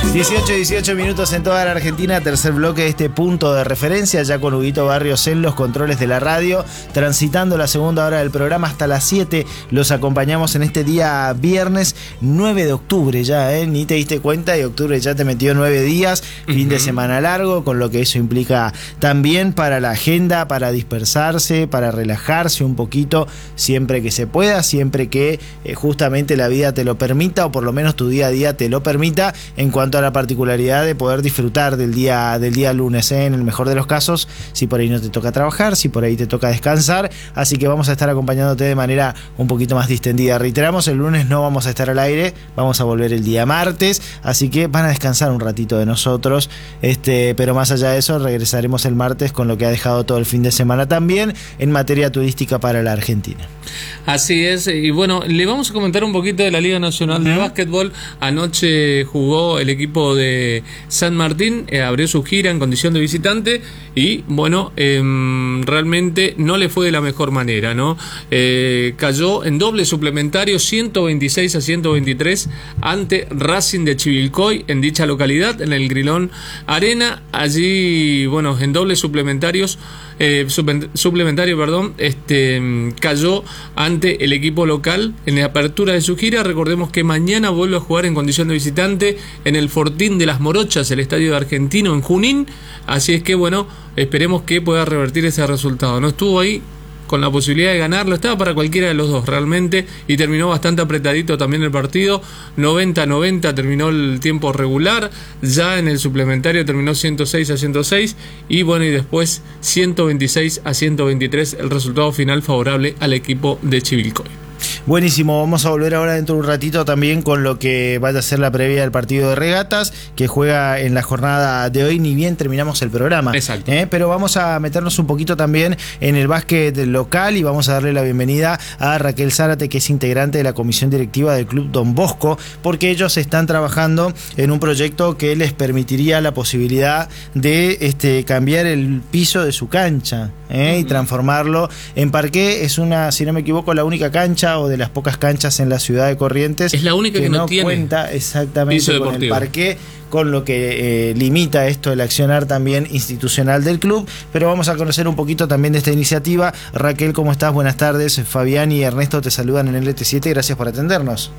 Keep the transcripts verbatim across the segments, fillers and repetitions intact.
dieciocho, dieciocho minutos en toda la Argentina, tercer bloque de este punto de referencia, ya con Huguito Barrios en los controles de la radio, transitando la segunda hora del programa hasta las siete. Los acompañamos en este día viernes nueve de octubre ya, ¿eh? Ni te diste cuenta y octubre ya te metió nueve días, uh-huh. Fin de semana largo, con lo que eso implica también para la agenda, para dispersarse, para relajarse un poquito, siempre que se pueda, siempre que eh, justamente la vida te lo permita, o por lo menos tu día a día te lo permita, en cuanto a la particularidad de poder disfrutar del día del día lunes, ¿eh? En el mejor de los casos, si por ahí no te toca trabajar, si por ahí te toca descansar, así que vamos a estar acompañándote de manera un poquito más distendida. Reiteramos, el lunes no vamos a estar al aire, vamos a volver el día martes, así que van a descansar un ratito de nosotros, este, pero más allá de eso regresaremos el martes con lo que ha dejado todo el fin de semana también en materia turística para la Argentina. Así es, y bueno, le vamos a comentar un poquito de la Liga Nacional de Básquetbol. Anoche jugó el equipo de San Martín, eh, abrió su gira en condición de visitante y bueno, eh, realmente no le fue de la mejor manera, ¿no? Eh, cayó en doble suplementario ciento veintiséis a ciento veintitrés ante Racing de Chivilcoy en dicha localidad, en el Grilón Arena. Allí, bueno, en doble suplementarios Eh, suplementario, perdón, este cayó ante el equipo local en la apertura de su gira. Recordemos que mañana vuelve a jugar en condición de visitante en el Fortín de las Morochas, el estadio de Argentino en Junín, así es que bueno, esperemos que pueda revertir ese resultado. No estuvo ahí con la posibilidad de ganarlo, estaba para cualquiera de los dos realmente, y terminó bastante apretadito también el partido, noventa a noventa terminó el tiempo regular, ya en el suplementario terminó ciento seis a ciento seis, y bueno, y después ciento veintiséis a ciento veintitrés el resultado final favorable al equipo de Chivilcoy. Buenísimo, vamos a volver ahora dentro de un ratito también con lo que vaya a ser la previa del partido de Regatas, que juega en la jornada de hoy, ni bien terminamos el programa. Exacto. ¿Eh? Pero vamos a meternos un poquito también en el básquet local y vamos a darle la bienvenida a Raquel Zárate, que es integrante de la comisión directiva del Club Don Bosco, porque ellos están trabajando en un proyecto que les permitiría la posibilidad de este, cambiar el piso de su cancha, ¿eh? Uh-huh. Y transformarlo en parqué. Es una, si no me equivoco, la única cancha o de las pocas canchas en la ciudad de Corrientes. Es la única que, que no, no tiene cuenta exactamente con el parqué, con lo que eh, limita esto el accionar también institucional del club. Pero vamos a conocer un poquito también de esta iniciativa. Raquel, ¿cómo estás? Buenas tardes. Fabián y Ernesto te saludan en el L T siete. Gracias por atendernos.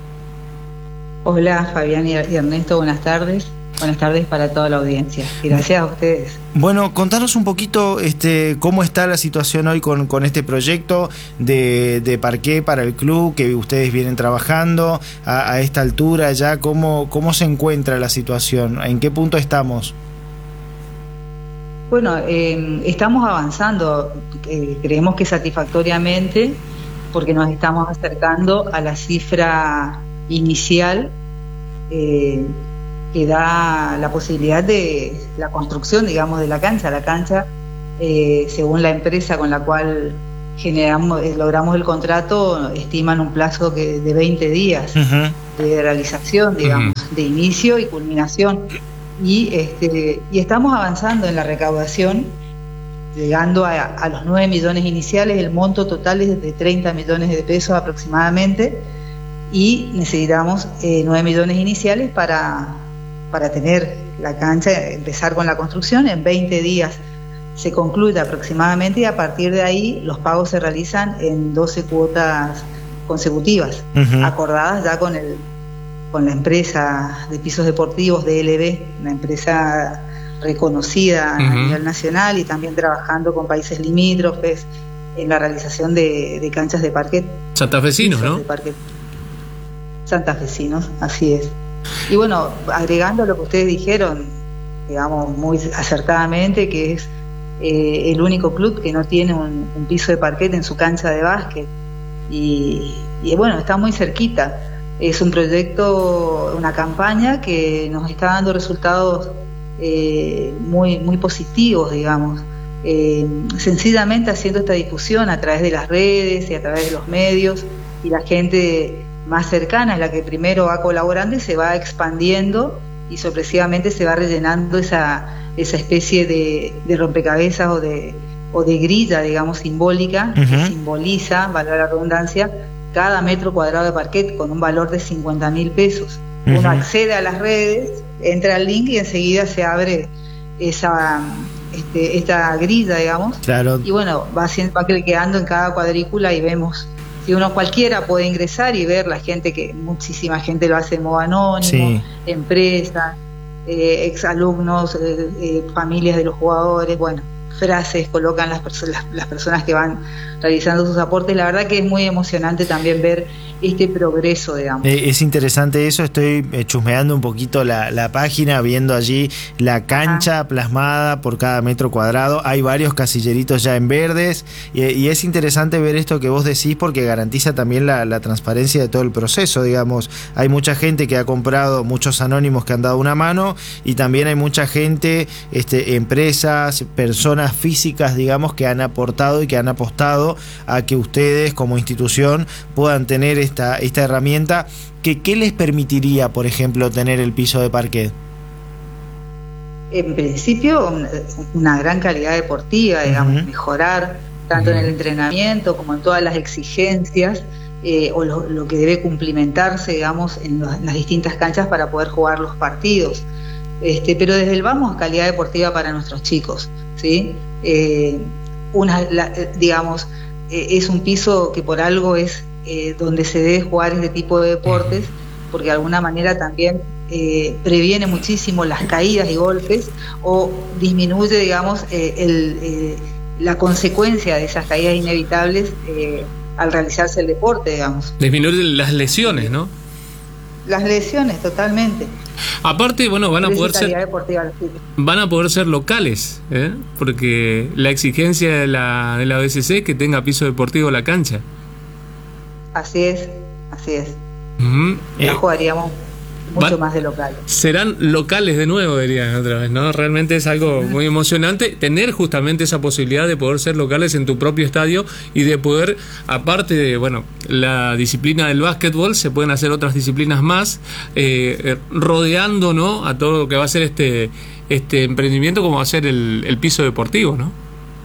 Hola Fabián y Ernesto, buenas tardes. Buenas tardes para toda la audiencia. Gracias a ustedes. Bueno, contanos un poquito este, cómo está la situación hoy con, con este proyecto de, de parqué para el club que ustedes vienen trabajando a, a esta altura ya. ¿Cómo, cómo se encuentra la situación? ¿En qué punto estamos? Bueno, eh, estamos avanzando, eh, creemos que satisfactoriamente, porque nos estamos acercando a la cifra inicial eh, que da la posibilidad de la construcción, digamos, de la cancha. La cancha, eh, según la empresa con la cual generamos, eh, logramos el contrato, estiman un plazo que, de veinte días uh-huh. de realización, digamos, uh-huh. de inicio y culminación. Y, este, y estamos avanzando en la recaudación, llegando a, a los nueve millones iniciales. El monto total es de treinta millones de pesos aproximadamente, y necesitamos eh, nueve millones iniciales para... para tener la cancha, empezar con la construcción. En veinte días se concluye aproximadamente, y a partir de ahí los pagos se realizan en doce cuotas consecutivas, uh-huh. acordadas ya con el con la empresa de pisos deportivos D L B, una empresa reconocida uh-huh. a nivel nacional, y también trabajando con países limítrofes en la realización de, de canchas de parquet. Santafesinos, ¿no? De parquet. Santafesinos, así es. Y bueno, agregando lo que ustedes dijeron, digamos, muy acertadamente, que es eh, el único club que no tiene un, un piso de parquet en su cancha de básquet. Y, y bueno, está muy cerquita. Es un proyecto, una campaña que nos está dando resultados eh, muy, muy positivos, digamos. Eh, sencillamente haciendo esta difusión a través de las redes y a través de los medios, y la gente más cercana es la que primero va colaborando y se va expandiendo, y sorpresivamente se va rellenando esa, esa especie de, de rompecabezas o de, o de grilla, digamos, simbólica, uh-huh. que simboliza, valga la redundancia, cada metro cuadrado de parquet con un valor de cincuenta mil pesos. Uno Uh-huh. accede a las redes, entra al link y enseguida se abre esa este, esta grilla, digamos. Claro. Y bueno, va, siendo, va quedando en cada cuadrícula y vemos. Si uno cualquiera puede ingresar y ver la gente, que muchísima gente lo hace en modo anónimo, Sí. empresas, eh, exalumnos, eh, eh, familias de los jugadores, bueno, frases colocan las, perso- las, las personas que van realizando sus aportes. La verdad que es muy emocionante también ver este progreso, digamos. Eh, es interesante eso, estoy eh, chusmeando un poquito la, la página, viendo allí la cancha Ajá. plasmada por cada metro cuadrado, hay varios casilleritos ya en verdes, y, y es interesante ver esto que vos decís porque garantiza también la, la transparencia de todo el proceso, digamos. Hay mucha gente que ha comprado, muchos anónimos que han dado una mano, y también hay mucha gente, este, empresas, personas físicas, digamos, que han aportado y que han apostado a que ustedes como institución puedan tener esta, esta herramienta. Que, ¿Qué les permitiría, por ejemplo, tener el piso de parquet? En principio, una, una gran calidad deportiva, digamos, Uh-huh. mejorar tanto en el entrenamiento como en todas las exigencias, eh, o lo, lo que debe cumplimentarse, digamos, en, los, en las distintas canchas para poder jugar los partidos. Este, pero desde el vamos, calidad deportiva para nuestros chicos, ¿sí? Eh, una, la, digamos, eh, es un piso que por algo es eh, donde se debe jugar este tipo de deportes, porque de alguna manera también eh, previene muchísimo las caídas y golpes, o disminuye, digamos, eh, el, eh, la consecuencia de esas caídas inevitables eh, al realizarse el deporte, digamos. Disminuir las lesiones, ¿no? Las lesiones, totalmente. Aparte, bueno, van a poder ser van a poder ser locales, ¿eh? Porque la exigencia de la, de la B C C es que tenga piso deportivo la cancha. Así es, así es. Uh-huh. Ya eh, jugaríamos mucho van, más de local. Serán locales de nuevo, dirían otra vez, ¿no? Realmente es algo muy emocionante tener justamente esa posibilidad de poder ser locales en tu propio estadio y de poder, aparte de, bueno, la disciplina del básquetbol, se pueden hacer otras disciplinas más, eh, rodeando, ¿no?, a todo lo que va a ser este, este emprendimiento, como va a ser el, el piso deportivo, ¿no?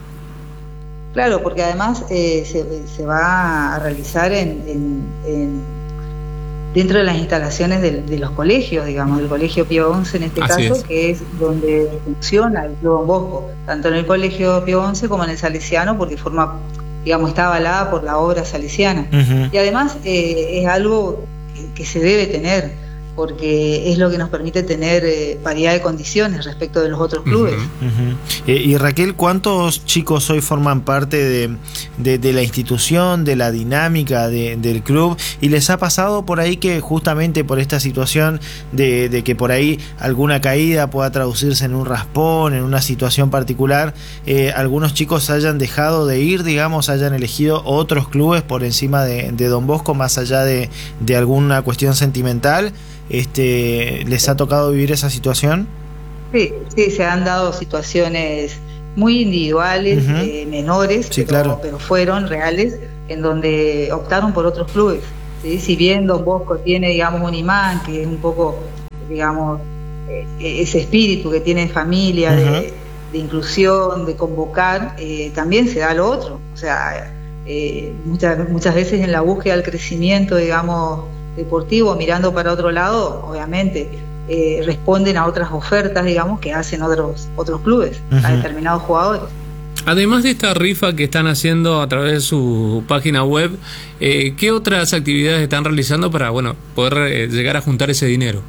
Claro, porque además eh, se, se va a realizar en, en, en dentro de las instalaciones de, de los colegios, digamos, del Colegio Pío once en este Así caso, es. que es donde funciona el Club Don Bosco, tanto en el Colegio Pío once como en el Salesiano, porque forma, digamos, está avalada por la obra salesiana. Uh-huh. Y además eh, es algo que, que se debe tener, porque es lo que nos permite tener eh, paridad de condiciones respecto de los otros clubes. Uh-huh. Eh, y Raquel, ¿cuántos chicos hoy forman parte de, de, de la institución, de la dinámica de, del club? ¿Y les ha pasado por ahí que justamente por esta situación de, de que por ahí alguna caída pueda traducirse en un raspón, en una situación particular, eh, algunos chicos hayan dejado de ir, digamos, hayan elegido otros clubes por encima de, de Don Bosco, más allá de, de alguna cuestión sentimental? Este, ¿les ha tocado vivir esa situación? Sí, sí, se han dado situaciones muy individuales, uh-huh. eh, menores, sí, pero, claro. pero fueron reales, en donde optaron por otros clubes, ¿sí? Si bien Don Bosco tiene, digamos, un imán, que es un poco, digamos, eh, ese espíritu que tiene familia, uh-huh. de, de inclusión, de convocar, eh, también se da lo otro. O sea, eh, muchas, muchas veces en la búsqueda del crecimiento, digamos, deportivo, mirando para otro lado, obviamente eh, responden a otras ofertas, digamos, que hacen otros otros clubes, uh-huh. a determinados jugadores. Además de esta rifa que están haciendo a través de su página web, eh, ¿qué otras actividades están realizando para, bueno, poder eh, llegar a juntar ese dinero?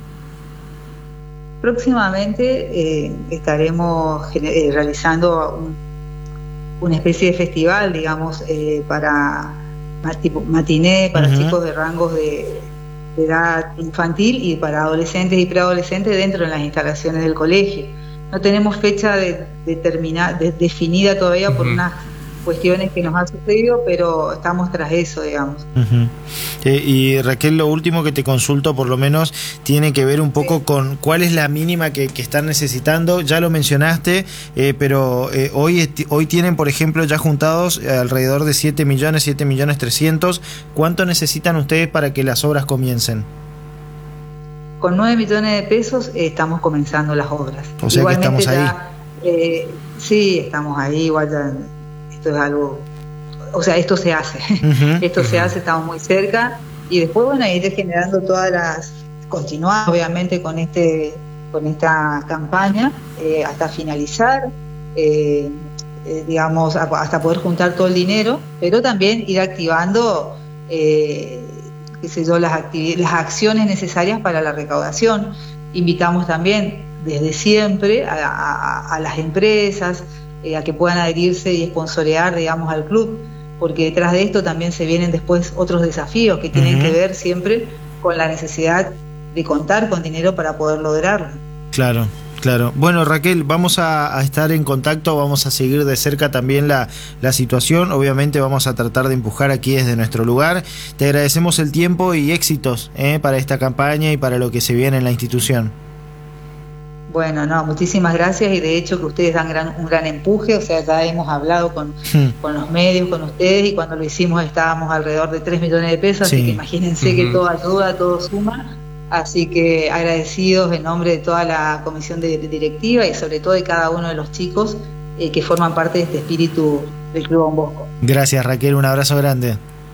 Próximamente eh, estaremos eh, realizando un, una especie de festival, digamos, eh, para tipo matiné, para uh-huh. chicos de rangos de de edad infantil y para adolescentes y preadolescentes dentro de las instalaciones del colegio. No tenemos fecha de, de terminar, de, definida todavía uh-huh. por unas cuestiones que nos han sucedido, pero estamos tras eso, digamos. Uh-huh. Eh, y Raquel, lo último que te consulto, por lo menos, tiene que ver un poco sí. con cuál es la mínima que, que están necesitando. Ya lo mencionaste, eh, pero eh, hoy, hoy tienen, por ejemplo, ya juntados alrededor de siete millones, siete millones trescientos. ¿Cuánto necesitan ustedes para que las obras comiencen? Con nueve millones de pesos eh, estamos comenzando las obras. O sea Igualmente que estamos ya, ahí. Eh, sí, estamos ahí, igual ya, esto es algo... O sea, esto se hace, uh-huh, esto uh-huh. se hace, estamos muy cerca, y después, bueno, ir generando todas las continuar obviamente con este con esta campaña eh, hasta finalizar, eh, eh, digamos, hasta poder juntar todo el dinero, pero también ir activando eh, qué sé yo, las, las acciones necesarias para la recaudación. Invitamos también desde siempre a, a, a las empresas eh, a que puedan adherirse y sponsorear, digamos, al club, porque detrás de esto también se vienen después otros desafíos que tienen uh-huh. que ver siempre con la necesidad de contar con dinero para poder lograrlo. Claro, claro. Bueno, Raquel, vamos a, a estar en contacto, vamos a seguir de cerca también la, la situación. Obviamente vamos a tratar de empujar aquí desde nuestro lugar. Te agradecemos el tiempo y éxitos eh, para esta campaña y para lo que se viene en la institución. Bueno, no, muchísimas gracias, y de hecho que ustedes dan gran, un gran empuje, o sea, ya hemos hablado con, hmm. con los medios, con ustedes, y cuando lo hicimos estábamos alrededor de tres millones de pesos, sí. Así que imagínense uh-huh. que todo ayuda, todo suma. Así que agradecidos en nombre de toda la comisión de, de directiva y sobre todo de cada uno de los chicos eh, que forman parte de este espíritu del Club Don Bosco. Gracias, Raquel, un abrazo grande.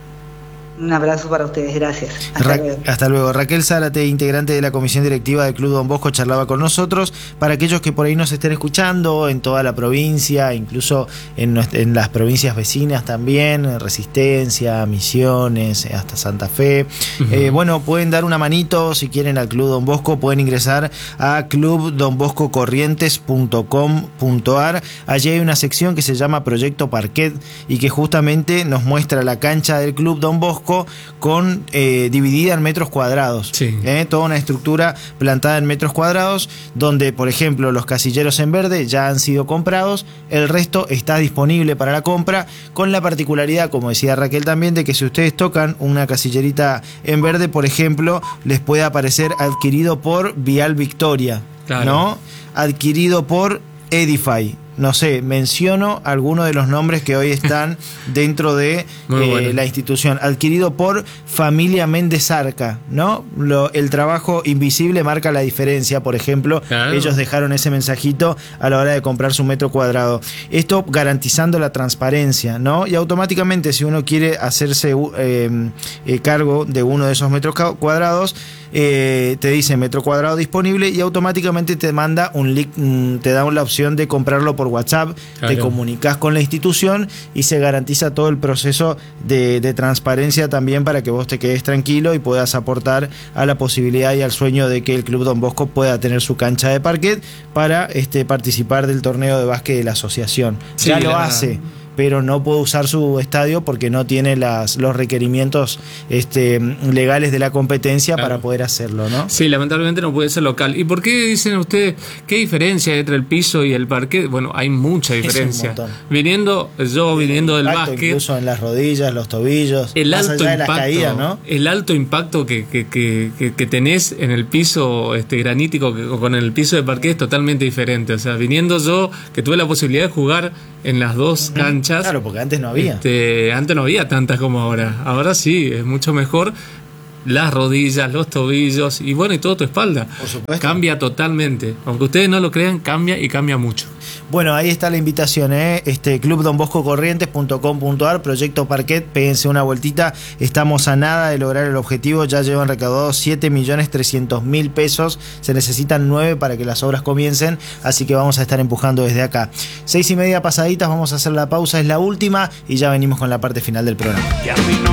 Un abrazo para ustedes, gracias. Hasta, Ra- luego. Hasta luego. Raquel Zárate, integrante de la comisión directiva del Club Don Bosco, charlaba con nosotros. Para aquellos que por ahí nos estén escuchando en toda la provincia, incluso en, nuestra, en las provincias vecinas también, Resistencia, Misiones, hasta Santa Fe. Uh-huh. Eh, bueno, pueden dar una manito si quieren al Club Don Bosco, pueden ingresar a club don bosco corrientes punto com punto a r. Allí hay una sección que se llama Proyecto Parquet y que justamente nos muestra la cancha del Club Don Bosco con eh, dividida en metros cuadrados, sí. eh, toda una estructura plantada en metros cuadrados, donde por ejemplo los casilleros en verde ya han sido comprados, el resto está disponible para la compra, con la particularidad, como decía Raquel también, de que si ustedes tocan una casillerita en verde, por ejemplo, les puede aparecer adquirido por Vial Victoria, claro. ¿no? Adquirido por Edify. No sé, menciono algunos de los nombres que hoy están dentro de eh, bueno. la institución. Adquirido por Familia Méndez Arca, ¿no? Lo, el trabajo invisible marca la diferencia, por ejemplo. Claro. Ellos dejaron ese mensajito a la hora de comprar su metro cuadrado. Esto garantizando la transparencia, ¿no? Y automáticamente, si uno quiere hacerse eh, eh, cargo de uno de esos metros cuadrados, eh, te dice metro cuadrado disponible y automáticamente te manda un link, te da la opción de comprarlo por WhatsApp, claro. Te comunicas con la institución y se garantiza todo el proceso de, de transparencia también para que vos te quedes tranquilo y puedas aportar a la posibilidad y al sueño de que el Club Don Bosco pueda tener su cancha de parquet para este, participar del torneo de básquet de la asociación. Sí, ya lo la... hace, pero no puede usar su estadio porque no tiene las, los requerimientos este, legales de la competencia, claro. Para poder hacerlo, ¿no? Sí, lamentablemente no puede ser local. ¿Y por qué dicen ustedes qué diferencia hay entre el piso y el parquet? Bueno, hay mucha diferencia. Es un montón. Viniendo, yo viniendo del básquet, incluso en las rodillas, los tobillos, el más alto allá impacto, de las caídas, ¿no? El alto impacto que, que, que, que, que tenés en el piso este, granítico que, con el piso de parquet es totalmente diferente. O sea, viniendo yo, que tuve la posibilidad de jugar en las dos canchas. Claro, porque antes no había. Este, antes no había tantas como ahora. Ahora sí, es mucho mejor. Las rodillas, los tobillos y bueno, y toda tu espalda. Por supuesto. Cambia totalmente. Aunque ustedes no lo crean, cambia y cambia mucho. Bueno, ahí está la invitación, ¿eh? Este, club don bosco corrientes punto com punto a r, Proyecto Parquet, péguense una vueltita. Estamos a nada de lograr el objetivo. Ya llevan recaudados siete millones trescientos mil pesos. Se necesitan nueve para que las obras comiencen. Así que vamos a estar empujando desde acá. Seis y media pasaditas, vamos a hacer la pausa, es la última y ya venimos con la parte final del programa.